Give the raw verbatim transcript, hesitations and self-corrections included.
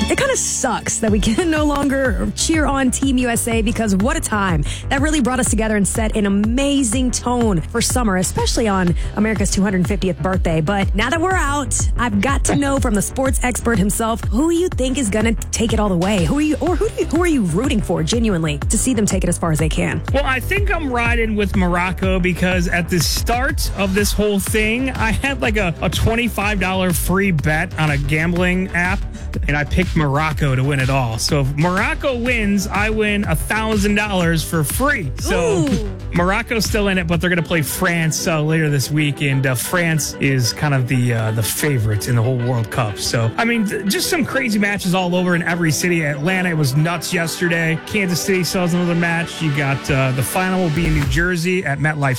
it kind of sucks that we can no longer cheer on Team U S A because what a time. That really brought us together and set an amazing tone for summer, especially on America's two hundred fiftieth birthday. But now that we're out, I've got to know from the sports expert himself who you think is going to take it all the way. Who are you, or who, do you, who are you rooting for genuinely to see them take it as far as they can? Well, I think I'm riding with Morocco because at the start of this whole thing, I had like a, a twenty-five dollars free bet on a gambling app, and I picked Morocco to win it all. So if Morocco wins, I win one thousand dollars for free. So Ooh. Morocco's still in it, but they're going to play France uh, later this week, and uh, France is kind of the uh, the favorite in the whole World Cup. So, I mean, th- just some crazy matches all over in every city. Atlanta, it was nuts yesterday. Kansas City still has another match. You got uh, the final will be in New Jersey at MetLife